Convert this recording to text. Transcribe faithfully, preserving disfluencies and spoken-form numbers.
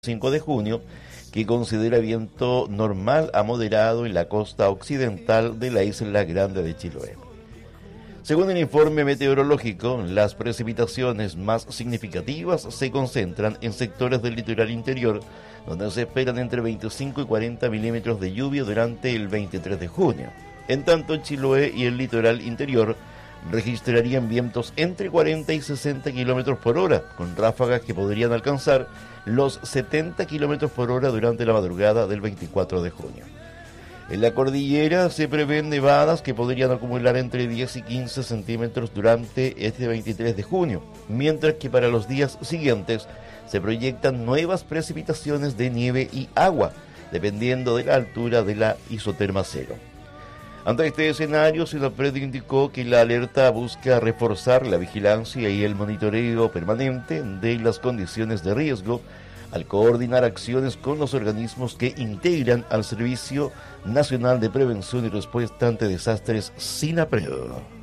cinco de junio, que considera viento normal a moderado en la costa occidental de la isla Grande de Chiloé. Según el informe meteorológico, las precipitaciones más significativas se concentran en sectores del litoral interior, donde se esperan entre veinticinco y cuarenta milímetros de lluvia durante el veintitrés de junio. En tanto, Chiloé y el litoral interior registrarían vientos entre cuarenta y sesenta kilómetros por hora, con ráfagas que podrían alcanzar los setenta kilómetros por hora durante la madrugada del veinticuatro de junio. En la cordillera se prevén nevadas que podrían acumular entre diez y quince centímetros durante este veintitrés de junio, mientras que para los días siguientes se proyectan nuevas precipitaciones de nieve y agua, dependiendo de la altura de la isoterma cero. Ante este escenario, SENAPRED indicó que la alerta busca reforzar la vigilancia y el monitoreo permanente de las condiciones de riesgo al coordinar acciones con los organismos que integran al Servicio Nacional de Prevención y Respuesta ante Desastres, SENAPRED.